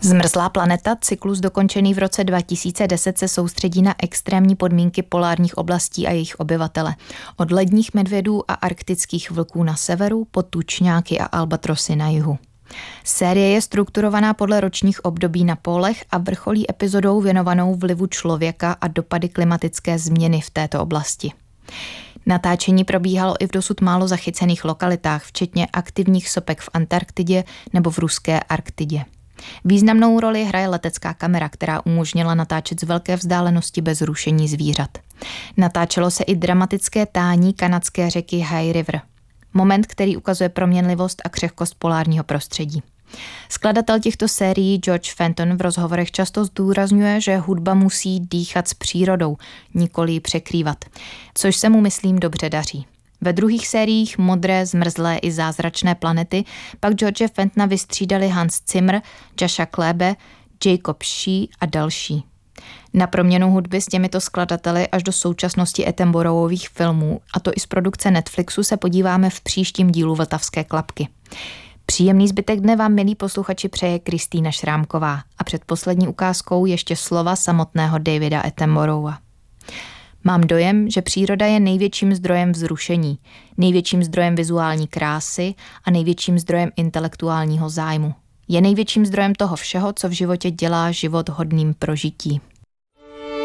Zmrzlá planeta, cyklus dokončený v roce 2010, se soustředí na extrémní podmínky polárních oblastí a jejich obyvatele. Od ledních medvědů a arktických vlků na severu po tučňáky a albatrosy na jihu. Série je strukturovaná podle ročních období na pólech a vrcholí epizodou věnovanou vlivu člověka a dopady klimatické změny v této oblasti. Natáčení probíhalo i v dosud málo zachycených lokalitách, včetně aktivních sopek v Antarktidě nebo v ruské Arktidě. Významnou roli hraje letecká kamera, která umožnila natáčet z velké vzdálenosti bez rušení zvířat. Natáčelo se i dramatické tání kanadské řeky High River. Moment, který ukazuje proměnlivost a křehkost polárního prostředí. Skladatel těchto sérií George Fenton v rozhovorech často zdůrazňuje, že hudba musí dýchat s přírodou, nikoli ji překrývat, což se mu, myslím, dobře daří. Ve druhých sériích Modré, zmrzlé i zázračné planety pak George Fentona vystřídali Hans Zimmer, Joshua Klebe, Jacob Shea a další. Na proměnu hudby s těmito skladateli až do současnosti Attenboroughových filmů, a to i z produkce Netflixu, se podíváme v příštím dílu Vltavské klapky. Příjemný zbytek dne vám, milí posluchači, přeje Kristýna Šrámková a před poslední ukázkou ještě slova samotného Davida Attenborougha. Mám dojem, že příroda je největším zdrojem vzrušení, největším zdrojem vizuální krásy a největším zdrojem intelektuálního zájmu. Je největším zdrojem toho všeho, co v životě dělá život hodným prožití.